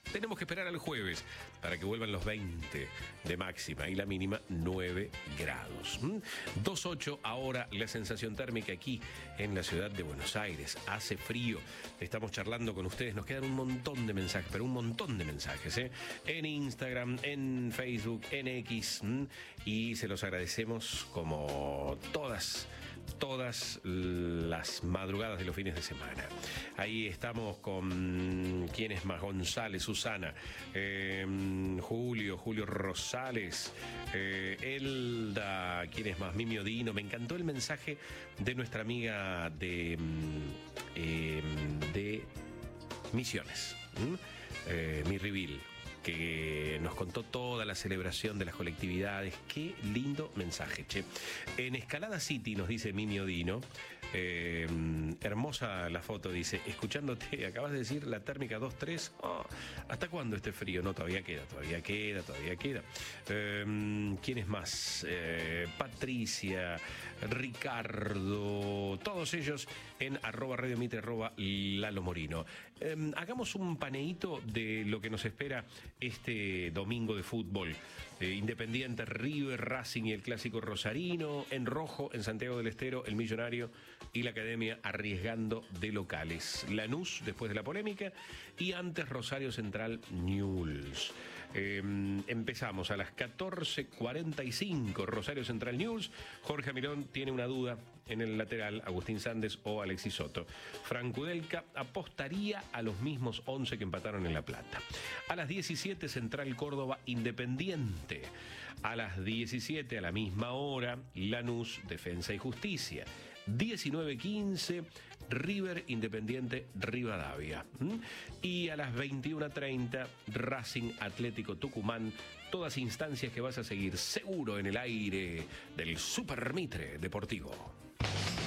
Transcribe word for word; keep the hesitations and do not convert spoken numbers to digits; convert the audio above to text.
Tenemos que esperar al jueves para que vuelvan los veinte de máxima y la mínima nueve grados. ¿Mm? dos ocho ahora la sensación térmica aquí en la ciudad de Buenos Aires. Hace frío. Estamos charlando con ustedes. Nos quedan un montón de mensajes, pero un montón de mensajes, ¿eh? En Instagram, en Facebook, en X. ¿Mm? Y se los agradecemos como todas todas las madrugadas de los fines de semana. Ahí estamos con ¿quién es más? González, Susana, eh, Julio, Julio Rosales, eh, Elda, ¿quién es más? Mimi Odino. Me encantó el mensaje de nuestra amiga de, eh, de Misiones, ¿Mm? eh, Mi Rivil, que nos contó toda la celebración de las colectividades. Qué lindo mensaje, che. En Escalada City, nos dice Mimi Odino, eh, hermosa la foto, dice, escuchándote, acabas de decir la térmica dos tres, oh, ¿hasta cuándo este frío? No, todavía queda, todavía queda, todavía queda. Eh, ¿Quién es más? Eh, Patricia, Ricardo, todos ellos en arroba Radio Mitre, arroba Lalo Morino. Eh, hagamos un paneíto de lo que nos espera este domingo de fútbol. Eh, Independiente, River, Racing y el clásico rosarino. En rojo, en Santiago del Estero, el Millonario y la Academia arriesgando de locales. Lanús, después de la polémica, y antes Rosario Central, Newell's. Eh, empezamos a las catorce cuarenta y cinco, Rosario Central, Newell's. Jorge Mirón tiene una duda en el lateral, Agustín Sández o Alexis Soto. Franco Udelka apostaría a los mismos once que empataron en La Plata. A las diecisiete, Central Córdoba, Independiente. A las diecisiete, a la misma hora, Lanús, Defensa y Justicia. diecinueve quince, River, Independiente, Rivadavia. ¿Mm? Y a las veintiuna treinta, Racing, Atlético Tucumán. Todas instancias que vas a seguir seguro en el aire del Super Mitre Deportivo.